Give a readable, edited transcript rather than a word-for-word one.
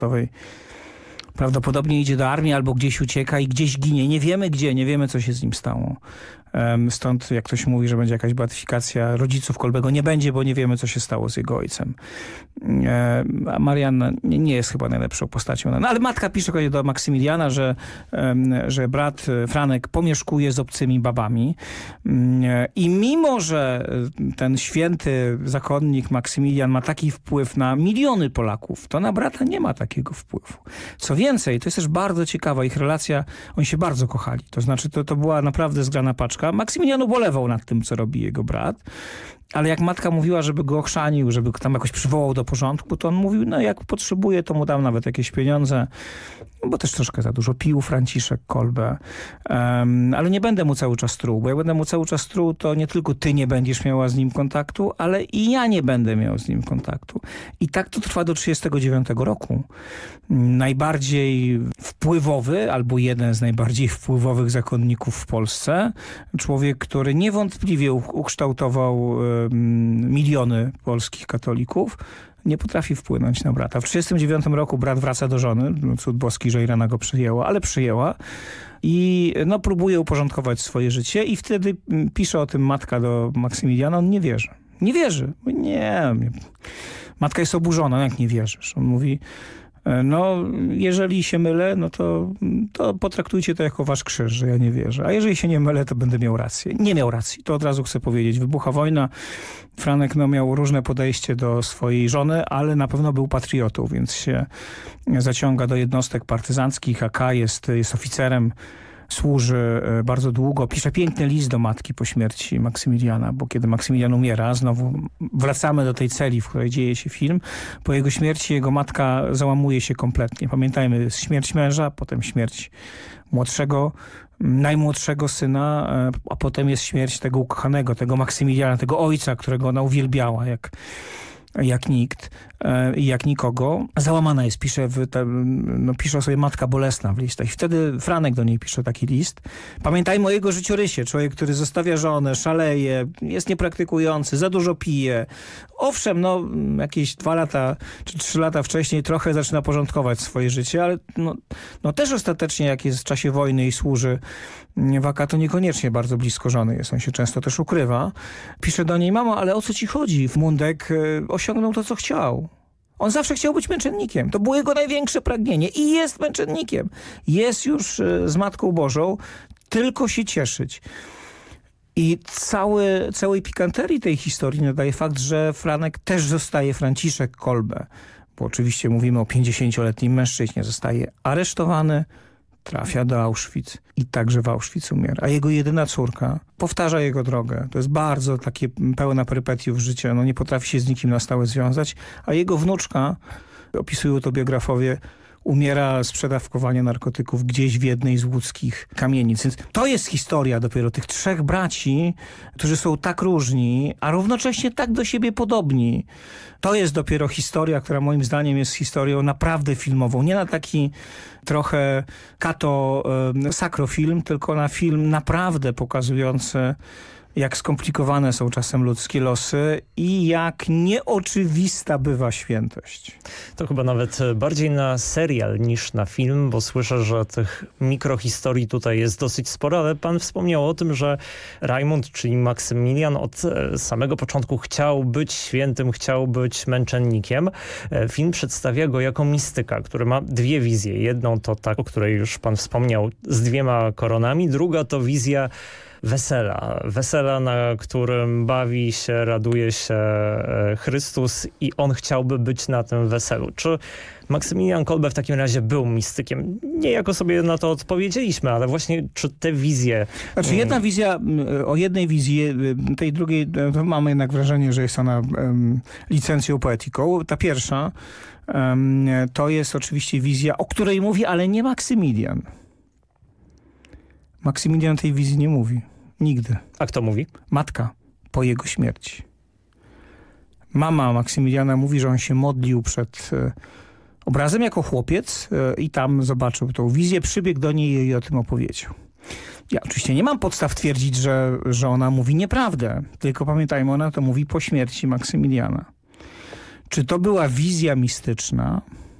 Prawdopodobnie idzie do armii albo gdzieś ucieka i gdzieś ginie. Nie wiemy gdzie, nie wiemy co się z nim stało. Stąd jak ktoś mówi, że będzie jakaś beatyfikacja rodziców Kolbego, nie będzie, bo nie wiemy co się stało z jego ojcem. A Marianna nie jest chyba najlepszą postacią. No, ale matka pisze do Maksymiliana, że brat Franek pomieszkuje z obcymi babami. I mimo, że ten święty zakonnik Maksymilian ma taki wpływ na miliony Polaków, to na brata nie ma takiego wpływu. Co więcej, to jest też bardzo ciekawa ich relacja. Oni się bardzo kochali. To znaczy to była naprawdę zgrana paczka. Maksymilian ubolewał nad tym, co robi jego brat. Ale jak matka mówiła, żeby go ochrzanił, żeby go tam jakoś przywołał do porządku, to on mówił, no jak potrzebuje, to mu dam nawet jakieś pieniądze, bo też troszkę za dużo pił Franciszek Kolbe. Ale nie będę mu cały czas truł, bo jak będę mu cały czas truł, to nie tylko ty nie będziesz miała z nim kontaktu, ale i ja nie będę miał z nim kontaktu. I tak to trwa do 1939 roku. Najbardziej wpływowy, albo jeden z najbardziej wpływowych zakonników w Polsce, człowiek, który niewątpliwie ukształtował miliony polskich katolików, nie potrafi wpłynąć na brata. W 1939 roku brat wraca do żony, cud boski, że Irena go przyjęła, ale przyjęła i próbuje uporządkować swoje życie i wtedy pisze o tym matka do Maksymiliana, on nie wierzy. Nie wierzy. Nie. Matka jest oburzona, jak nie wierzysz. On mówi, jeżeli się mylę, to potraktujcie to jako wasz krzyż, że ja nie wierzę. A jeżeli się nie mylę, to będę miał rację. Nie miał racji, to od razu chcę powiedzieć. Wybucha wojna, Franek miał różne podejście do swojej żony, ale na pewno był patriotą, więc się zaciąga do jednostek partyzanckich, AK jest oficerem, służy bardzo długo. Pisze piękny list do matki po śmierci Maksymiliana, bo kiedy Maksymilian umiera, znowu wracamy do tej celi, w której dzieje się film. Po jego śmierci jego matka załamuje się kompletnie. Pamiętajmy, śmierć męża, potem śmierć najmłodszego syna, a potem jest śmierć tego ukochanego, tego Maksymiliana, tego ojca, którego ona uwielbiała jak nikt i jak nikogo. Załamana jest, pisze o sobie matka bolesna w listach. I wtedy Franek do niej pisze taki list. Pamiętajmy o jego życiorysie. Człowiek, który zostawia żonę, szaleje, jest niepraktykujący, za dużo pije. Owszem, jakieś 2 lata czy 3 lata wcześniej trochę zaczyna porządkować swoje życie, ale też ostatecznie, jak jest w czasie wojny i służy w AK, to niekoniecznie bardzo blisko żony jest. On się często też ukrywa. Pisze do niej, mamo, ale o co ci chodzi? Mundek osiągnął to, co chciał. On zawsze chciał być męczennikiem. To było jego największe pragnienie i jest męczennikiem. Jest już z Matką Bożą, tylko się cieszyć. I całej pikanterii tej historii nadaje fakt, że Franek też zostaje Franciszek Kolbe, bo oczywiście mówimy o 50-letnim mężczyźnie, zostaje aresztowany, trafia do Auschwitz i także w Auschwitz umiera. A jego jedyna córka powtarza jego drogę. To jest bardzo takie pełna perypetiów życia. Nie potrafi się z nikim na stałe związać. A jego wnuczka, opisują to biografowie, umiera z przedawkowania narkotyków gdzieś w jednej z łódzkich kamienic. Więc to jest historia dopiero tych 3 braci, którzy są tak różni, a równocześnie tak do siebie podobni. To jest dopiero historia, która moim zdaniem jest historią naprawdę filmową. Nie na taki trochę sakrofilm, tylko na film naprawdę pokazujący, jak skomplikowane są czasem ludzkie losy i jak nieoczywista bywa świętość. To chyba nawet bardziej na serial niż na film, bo słyszę, że tych mikrohistorii tutaj jest dosyć sporo, ale pan wspomniał o tym, że Rajmund, czyli Maksymilian, od samego początku chciał być świętym, chciał być męczennikiem. Film przedstawia go jako mistyka, który ma 2 wizje. Jedną to ta, o której już pan wspomniał, z 2 koronami. Druga to wizja wesela, na którym bawi się, raduje się Chrystus i on chciałby być na tym weselu. Czy Maksymilian Kolbe w takim razie był mistykiem? Niejako sobie na to odpowiedzieliśmy, ale właśnie czy te wizje... Znaczy o jednej wizji, tej drugiej mamy jednak wrażenie, że jest ona licencją poetyką. Ta pierwsza to jest oczywiście wizja, o której mówi, ale nie Maksymilian. Maksymilian tej wizji nie mówi. Nigdy. A kto mówi? Matka po jego śmierci. Mama Maksymiliana mówi, że on się modlił przed obrazem jako chłopiec i tam zobaczył tą wizję, przybiegł do niej i jej o tym opowiedział. Ja oczywiście nie mam podstaw twierdzić, że ona mówi nieprawdę, tylko pamiętajmy, ona to mówi po śmierci Maksymiliana. Czy to była wizja mistyczna?